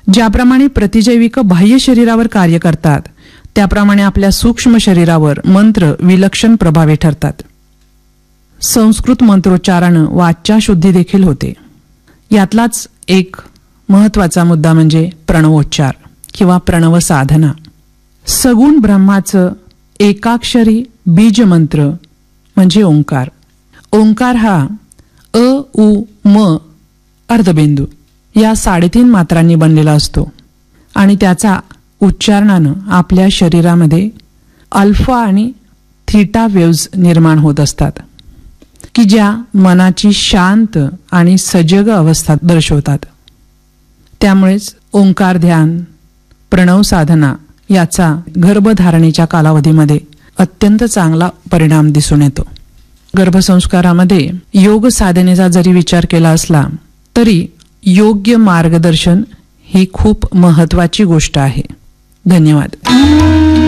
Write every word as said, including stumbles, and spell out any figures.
ज्याप्रमाणे प्रतिजैविक बाह्य शरीरावर कार्य करतात त्याप्रमाणे आपल्या सूक्ष्म शरीरावर मंत्र विलक्षण प्रभावी ठरतात. संस्कृत मंत्रोच्चारानं वाचा शुद्धी देखील होते. यातलाच एक महत्वाचा मुद्दा म्हणजे प्रणवोच्चार किंवा प्रणव साधना. सगुण ब्रह्माचं एकाक्षरी बीज मंत्र म्हणजे ओंकार. ओंकार हा अ उ म अर्धबिंदू या साडेतीन मात्रांनी बनलेला असतो आणि त्याचा उच्चारणानं आपल्या शरीरामध्ये अल्फा आणि थीटा वेव्ज निर्माण होत असतात की ज्या मनाची शांत आणि सजग अवस्था दर्शवतात. त्यामुळेच ओंकार ध्यान प्रणव साधना याचा गर्भधारणेच्या कालावधीमध्ये अत्यंत चांगला परिणाम दिसून येतो. गर्भसंस्कारामध्ये योग साधनेचा जरी विचार केला असला तरी योग्य मार्गदर्शन ही खूप महत्वाची गोष्ट आहे. धन्यवाद.